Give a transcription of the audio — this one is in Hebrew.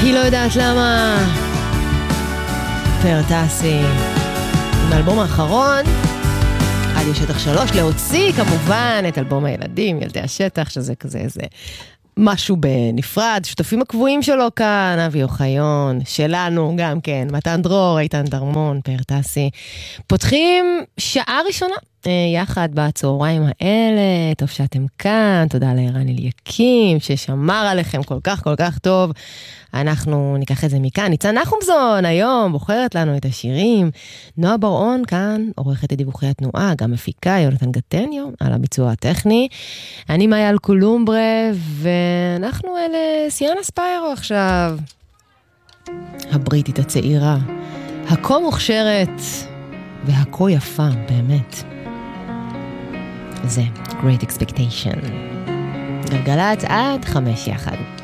היא לא יודעת למה. פרטסי, עם האלבום האחרון, עד שטח 3, להוציא כמובן את אלבום הילדים, ילדי השטח, שזה כזה איזה משהו בנפרד, שותפים הקבועים שלו כאן, אבי אוחיון, שלנו גם כן, מתן דרור, איתן דרמון, פרטסי. פותחים שעה ראשונה יחד בצהריים האלה, טוב שאתם כאן, תודה לערן אליקים, ששמר עליכם כל כך כל כך טוב. אנחנו ניקח את זה מכאן. ניצן נחומזון היום בוחרת לנו את השירים. נועה בר-און כאן, עורכת את דיווחי התנועה, גם מפיקה, יונתן גטניו, על הביצוע הטכני. אני מאיה אלקולומברה, ואנחנו אלה סיאנה ספיירו עכשיו. הבריטית הצעירה, הכה מוכשרת, והכה יפה, באמת. זה Great Expectation. גלגלת עד 5 יחד.